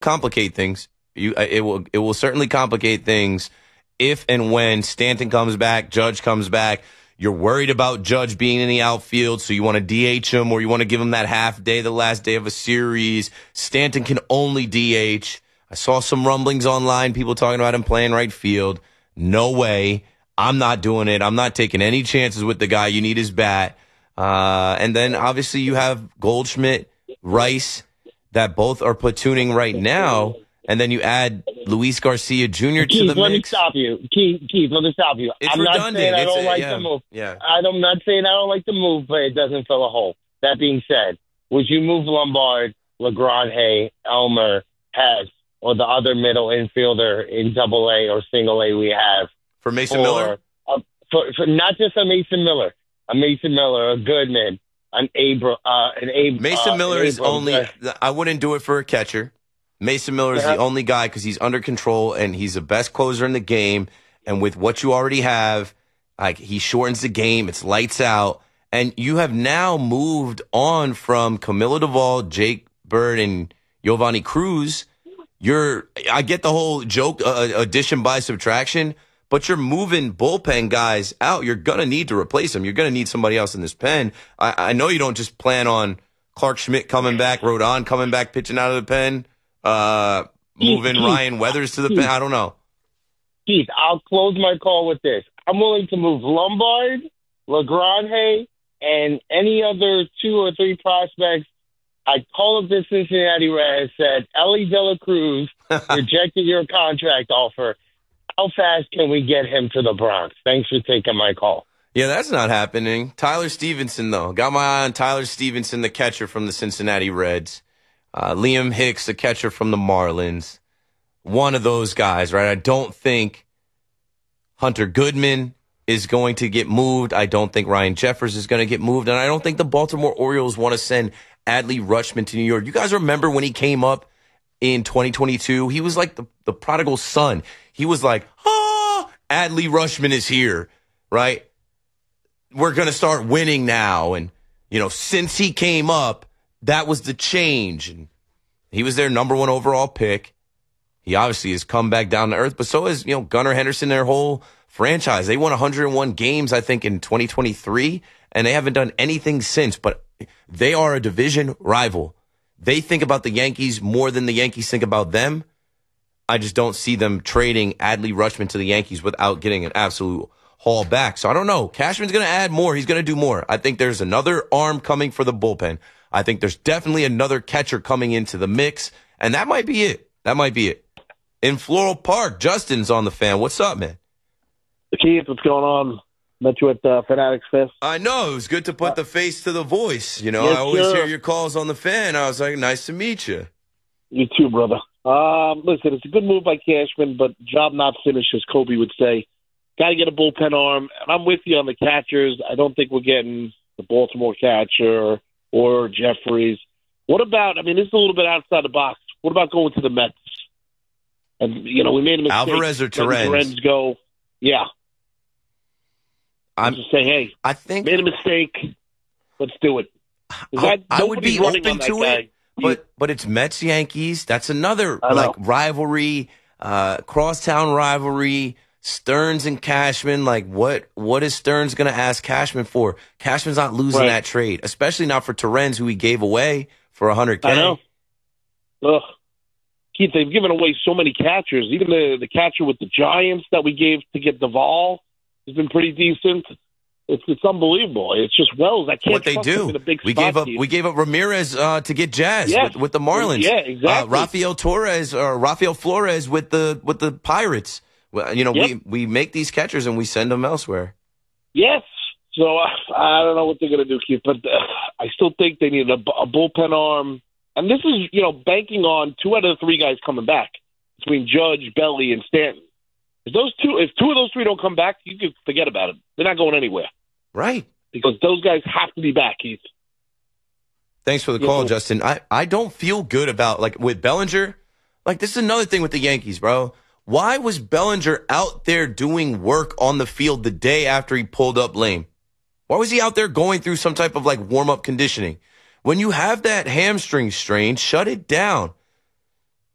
complicate things. It will certainly complicate things if and when Stanton comes back, Judge comes back. You're worried about Judge being in the outfield, so you want to DH him or you want to give him that half day, the last day of a series. Stanton can only DH. I saw some rumblings online, people talking about him playing right field. No way. I'm not doing it. I'm not taking any chances with the guy. You need his bat. And then obviously you have Goldschmidt, Rice, that both are platooning right now. And then you add Luis Garcia Jr. to the mix. Let me stop you. Keith, let me stop you. It's I'm redundant. not saying I don't like the move. Yeah. I'm not saying I don't like the move, but it doesn't fill a hole. That being said, would you move Lombard, LeGrand, Elmer, Hess, or the other middle infielder in Double-A or Single-A we have? For Mason Miller? For not just a Mason Miller, a Goodman, an Abram. Mason Miller is only – I wouldn't do it for a catcher. Mason Miller is the only guy because he's under control and he's the best closer in the game. And with what you already have, like he shortens the game. It's lights out. And you have now moved on from Camilo Doval, Jake Bird, and Giovanni Cruz. I get the whole joke, addition by subtraction, but you're moving bullpen guys out. You're going to need to replace them. You're going to need somebody else in this pen. I know you don't just plan on Clark Schmidt coming back, Rodon coming back, pitching out of the pen. Moving Ryan Weathers to the pen. I don't know. Keith, I'll close my call with this. I'm willing to move Lombard, LeGrand, and any other 2 or 3 prospects. I called up the Cincinnati Reds, said, Ellie De La Cruz rejected your contract offer. How fast can we get him to the Bronx? Thanks for taking my call. Yeah, that's not happening. Tyler Stevenson, though. Got my eye on Tyler Stevenson, the catcher from the Cincinnati Reds. Liam Hicks, the catcher from the Marlins. One of those guys, right? I don't think Hunter Goodman is going to get moved. I don't think Ryan Jeffers is going to get moved. And I don't think the Baltimore Orioles want to send Adley Rutschman to New York. You guys remember when he came up in 2022? He was like the prodigal son. He was like, Adley Rutschman is here, right? We're going to start winning now. And, since he came up, that was the change. And he was their number 1 overall pick. He obviously has come back down to earth, but so has, Gunnar Henderson, their whole franchise. They won 101 games, I think, in 2023, and they haven't done anything since, but they are a division rival. They think about the Yankees more than the Yankees think about them. I just don't see them trading Adley Rutschman to the Yankees without getting an absolute haul back. So I don't know. Cashman's going to add more. He's going to do more. I think there's another arm coming for the bullpen. I think there's definitely another catcher coming into the mix, and that might be it. In Floral Park, Justin's on the Fan. What's up, man? Keith, what's going on? Met you at Fanatics Fest. I know. It was good to put the face to the voice. Yes, I always hear your calls on the Fan. I was like, nice to meet you. You too, brother. Listen, it's a good move by Cashman, but job not finished, as Kobe would say. Got to get a bullpen arm. And I'm with you on the catchers. I don't think we're getting the Baltimore catcher or Jeffries. What about, this is a little bit outside the box. What about going to the Mets? And, we made a mistake. Alvarez or Torrens? Go, yeah. I'm just saying, hey, I think made a mistake. Let's do it. I would be open to it, but it's Mets Yankees. That's another rivalry, crosstown rivalry. Stearns and Cashman, what is Stearns going to ask Cashman for? Cashman's not losing that trade, especially not for Torrens, who he gave away for $100K. I know. Ugh. Keith, they've given away so many catchers. Even the catcher with the Giants that we gave to get Duvall has been pretty decent. It's unbelievable. It's just Wells. I can't. What they do? In a big we gave up Ramirez to get Jazz with the Marlins. Yeah, exactly. Rafael Flores with the Pirates. Well, we make these catchers and we send them elsewhere. Yes. So I don't know what they're going to do, Keith, but I still think they need a bullpen arm. And this is, banking on 2 out of the 3 guys coming back between Judge, Belly, and Stanton. If 2 of those 3 don't come back, you can forget about it. They're not going anywhere. Right. Because those guys have to be back, Keith. Thanks for the call, Justin. I don't feel good about, with Bellinger. This is another thing with the Yankees, bro. Why was Bellinger out there doing work on the field the day after he pulled up lame? Why was he out there going through some type of warm-up conditioning? When you have that hamstring strain, shut it down.